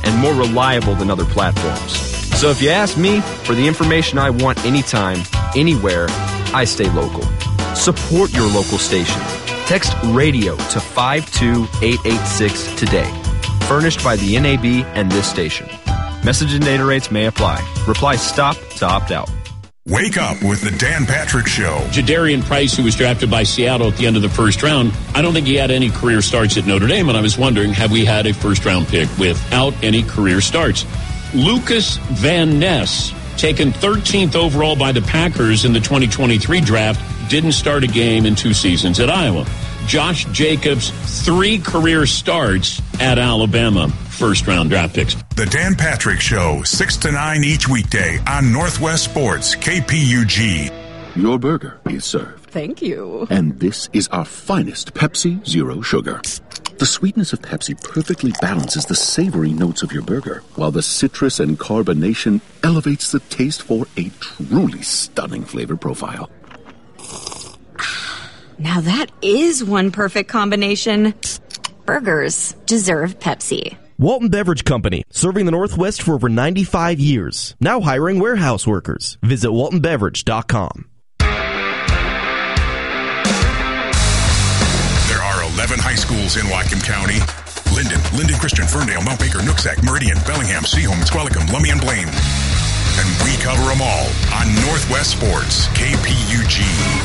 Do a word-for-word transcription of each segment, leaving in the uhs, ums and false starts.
and more reliable than other platforms. So if you ask me, for the information I want anytime, anywhere, I stay local. Support your local station. Text RADIO to five two eight eight six today. Furnished by the N A B and this station. Message and data rates may apply. Reply STOP to opt out. Wake up with the Dan Patrick Show. Jadarian Price, who was drafted by Seattle at the end of the first round, I don't think he had any career starts at Notre Dame, and I was wondering, have we had a first-round pick without any career starts? Lucas Van Ness, taken thirteenth overall by the Packers in the twenty twenty-three draft, didn't start a game in two seasons at Iowa. Josh Jacobs, three career starts at Alabama. First-round draft picks. The Dan Patrick Show, six to nine each weekday on Northwest Sports, K P U G. Your burger is served. Thank you. And this is our finest Pepsi Zero Sugar. The sweetness of Pepsi perfectly balances the savory notes of your burger, while the citrus and carbonation elevates the taste for a truly stunning flavor profile. Now that is one perfect combination. Burgers deserve Pepsi. Walton Beverage Company, serving the Northwest for over ninety-five years. Now hiring warehouse workers. Visit walton beverage dot com. There are eleven high schools in Whatcom County. Linden, Linden Christian, Ferndale, Mount Baker, Nooksack, Meridian, Bellingham, Seaholm, Squalicum, Lummi, and Blaine. And we cover them all on Northwest Sports, K P U G.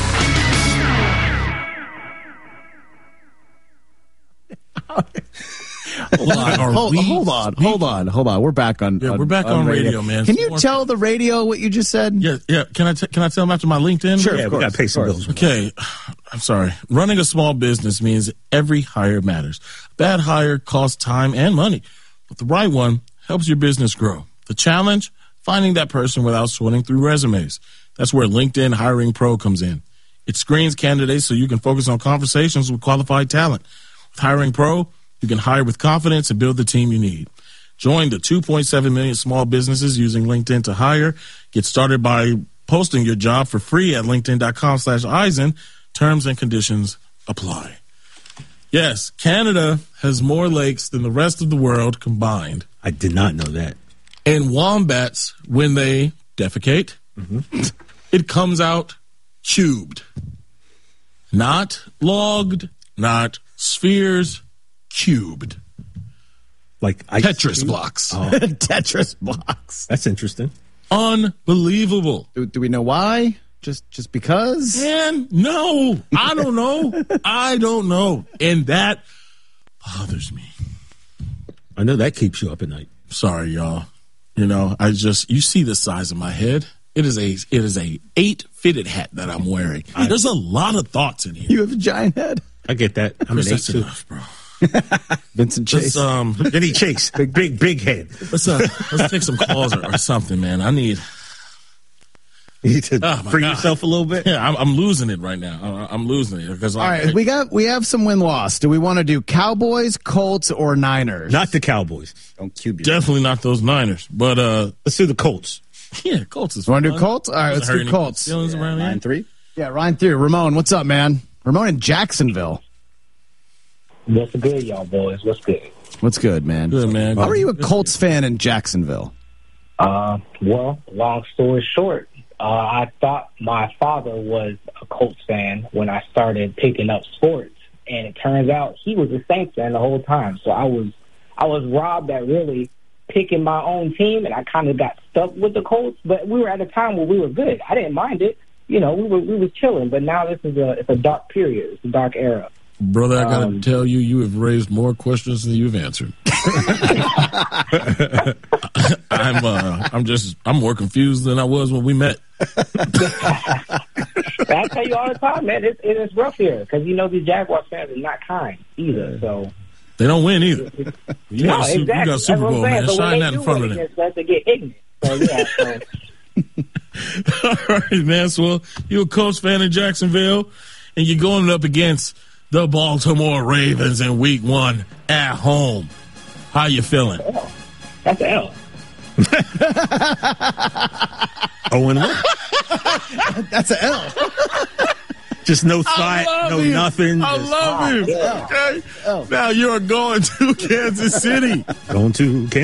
Hold on, hold, hold on, hold on, hold on. We're back on. Yeah, on, we're back on, on radio, radio, man. Can you More tell the radio what you just said? Yeah, yeah. Can I t- can I tell them after my LinkedIn? Sure, yeah, of course, we got to pay some bills. Okay, I'm sorry. Running a small business means every hire matters. Bad hire costs time and money, but the right one helps your business grow. The challenge: finding that person without sorting through resumes. That's where LinkedIn Hiring Pro comes in. It screens candidates so you can focus on conversations with qualified talent. With Hiring Pro, you can hire with confidence and build the team you need. Join the two point seven million small businesses using LinkedIn to hire. Get started by posting your job for free at linkedin.com slash Eisen. Terms and conditions apply. Yes, Canada has more lakes than the rest of the world combined. I did not know that. And wombats, when they defecate, mm-hmm. it comes out cubed. Not logged, not spheres, cubed. Like ice Tetris cream? blocks. Oh. Tetris blocks. That's interesting. Unbelievable. Do, do we know why? Just just because? Man, no. I don't know. I don't know. And that bothers me. I know that keeps you up at night. Sorry, y'all. You know, I just, you see the size of my head. It is a it is a eight fitted hat that I'm wearing. I, There's a lot of thoughts in here. You have a giant head. I get that. I'm Chris, an eight that's too. enough, bro. Vincent Chase. Let's, um, Vinny Chase. Big, big, big head. Let's, uh, let's take some calls or, or something, man. I need... You need to oh free God. yourself a little bit? Yeah, I'm, I'm losing it right now. I'm, I'm losing it. Because All right, we got we have some win-loss. Do we want to do Cowboys, Colts, or Niners? Not the Cowboys. Don't cube you. Definitely not those Niners. But uh, let's do the Colts. Yeah, Colts is You want to fun. do Colts? All right, let's do Colts. Yeah, Ryan three? Yeah, Ryan three. Ramon, what's up, man? Ramon in Jacksonville. What's good, y'all boys? What's good? What's good, man? Good, man. How are you a Colts fan in Jacksonville? Uh, well, long story short, uh, I thought my father was a Colts fan when I started picking up sports, and it turns out he was a Saints fan the whole time. So I was, I was robbed at really picking my own team, and I kind of got stuck with the Colts. But we were at a time where we were good. I didn't mind it. You know, we were we were chilling. But now this is a it's a dark period. It's a dark era. Brother, I gotta Um, tell you, you have raised more questions than you've answered. I'm, uh, I'm just, I'm more confused than I was when we met. I tell you all the time, man, it, it is rough here because you know these Jaguars fans are not kind either. So They don't win either. You no, got a Super, exactly. you got a That's Super what I'm Bowl, saying. man. So when Shine they that do in front win of them. against us, they get ignorant. So yeah. So. All right, man. So, well, you're a Colts fan in Jacksonville, and you're going up against the Baltimore Ravens in week one at home. How you feeling? That's an L. Oh, and one. That's an L. Just no thought, no you. nothing. I just love you. L. Okay. L. Now you're going to Kansas City. going to Kansas.